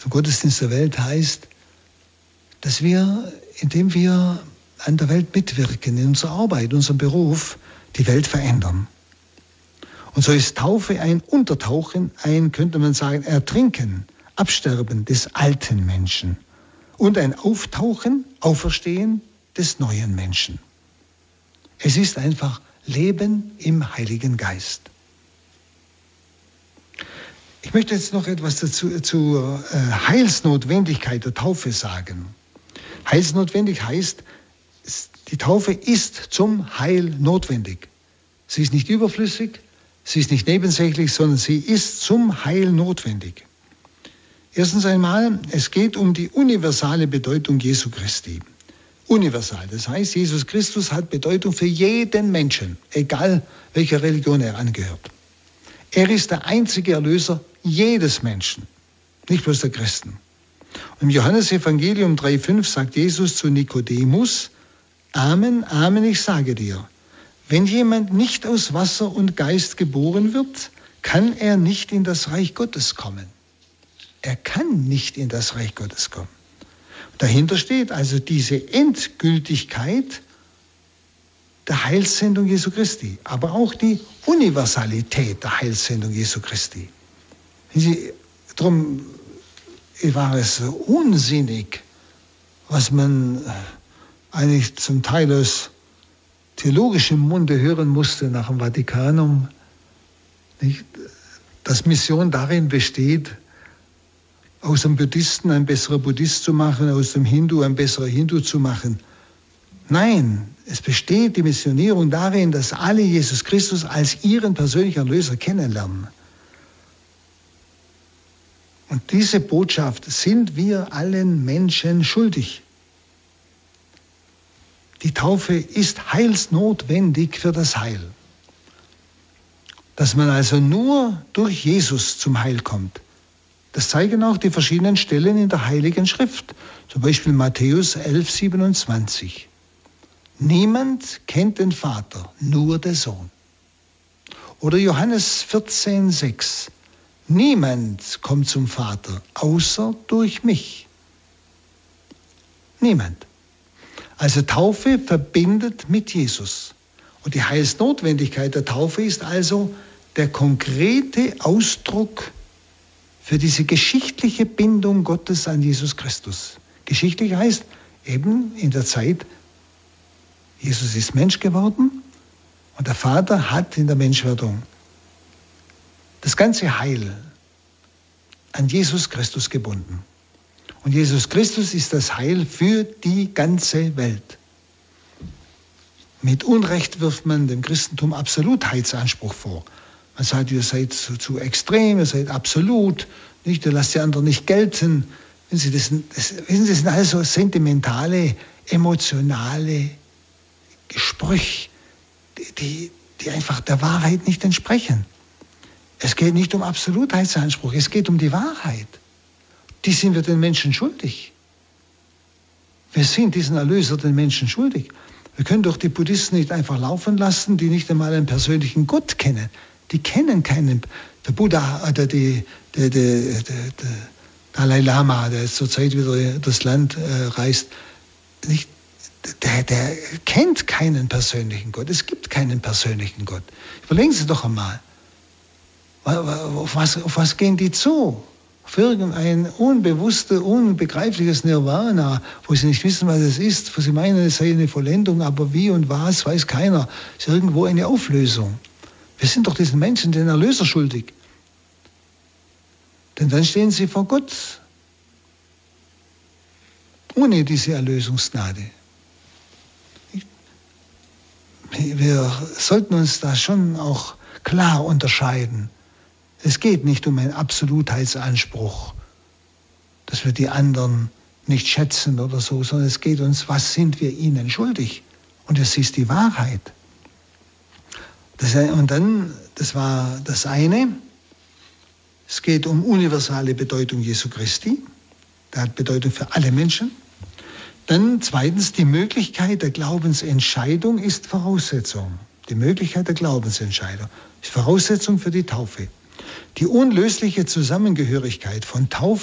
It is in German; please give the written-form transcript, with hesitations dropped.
zum Gottesdienst der Welt heißt, dass wir, indem wir an der Welt mitwirken, in unserer Arbeit, in unserem Beruf, die Welt verändern. Und so ist Taufe ein Untertauchen, ein, könnte man sagen, Ertrinken, Absterben des alten Menschen und ein Auftauchen, Auferstehen des neuen Menschen. Es ist einfach Leben im Heiligen Geist. Ich möchte jetzt noch etwas zur Heilsnotwendigkeit der Taufe sagen. Heilsnotwendig heißt, die Taufe ist zum Heil notwendig. Sie ist nicht überflüssig, sie ist nicht nebensächlich, sondern sie ist zum Heil notwendig. Erstens einmal, es geht um die universale Bedeutung Jesu Christi. Universal, das heißt, Jesus Christus hat Bedeutung für jeden Menschen, egal welcher Religion er angehört. Er ist der einzige Erlöser jedes Menschen, nicht bloß der Christen. Im Johannesevangelium 3,5 sagt Jesus zu Nikodemus: Amen, Amen, ich sage dir, wenn jemand nicht aus Wasser und Geist geboren wird, kann er nicht in das Reich Gottes kommen. Er kann nicht in das Reich Gottes kommen. Dahinter steht also diese Endgültigkeit der Heilssendung Jesu Christi, aber auch die Universalität der Heilssendung Jesu Christi. Darum war es unsinnig, was man eigentlich zum Teil aus theologischem Munde hören musste nach dem Vatikanum, nicht? Dass Mission darin besteht, aus dem Buddhisten ein besserer Buddhist zu machen, aus dem Hindu ein besserer Hindu zu machen. Nein, es besteht die Missionierung darin, dass alle Jesus Christus als ihren persönlichen Erlöser kennenlernen. Und diese Botschaft sind wir allen Menschen schuldig. Die Taufe ist heilsnotwendig für das Heil. Dass man also nur durch Jesus zum Heil kommt. Das zeigen auch die verschiedenen Stellen in der Heiligen Schrift. Zum Beispiel Matthäus 11,27. Niemand kennt den Vater, nur der Sohn. Oder Johannes 14,6. Niemand kommt zum Vater, außer durch mich. Niemand. Also Taufe verbindet mit Jesus. Und die Heilsnotwendigkeit der Taufe ist also der konkrete Ausdruck für diese geschichtliche Bindung Gottes an Jesus Christus. Geschichtlich heißt eben in der Zeit, Jesus ist Mensch geworden und der Vater hat in der Menschwerdung das ganze Heil an Jesus Christus gebunden. Und Jesus Christus ist das Heil für die ganze Welt. Mit Unrecht wirft man dem Christentum Absolutheitsanspruch vor. Man sagt, ihr seid zu extrem, ihr seid absolut, nicht? Ihr lasst die anderen nicht gelten. Wissen Sie, das sind also sentimentale, emotionale Sprüche, die einfach der Wahrheit nicht entsprechen. Es geht nicht um Absolutheitsanspruch, es geht um die Wahrheit. Die sind wir den Menschen schuldig. Wir sind diesen Erlöser den Menschen schuldig. Wir können doch die Buddhisten nicht einfach laufen lassen, die nicht einmal einen persönlichen Gott kennen. Die kennen keinen. Der Buddha oder der Dalai Lama, der jetzt zurzeit wieder das Land reist, nicht, der kennt keinen persönlichen Gott. Es gibt keinen persönlichen Gott. Überlegen Sie doch einmal. Auf was gehen die zu? Auf irgendein unbewusstes, unbegreifliches Nirvana, wo sie nicht wissen, was es ist, wo sie meinen, es sei eine Vollendung, aber wie und was, weiß keiner. Es ist irgendwo eine Auflösung. Wir sind doch diesen Menschen den Erlöser schuldig. Denn dann stehen sie vor Gott ohne diese Erlösungsgnade. Wir sollten uns da schon auch klar unterscheiden. Es geht nicht um einen Absolutheitsanspruch, dass wir die anderen nicht schätzen oder so, sondern es geht uns, was sind wir ihnen schuldig? Und es ist die Wahrheit. Das war das eine. Es geht um universale Bedeutung Jesu Christi. Der hat Bedeutung für alle Menschen. Dann zweitens, die Möglichkeit der Glaubensentscheidung ist Voraussetzung. Die Möglichkeit der Glaubensentscheidung ist Voraussetzung für die Taufe. Die unlösliche Zusammengehörigkeit von Taufe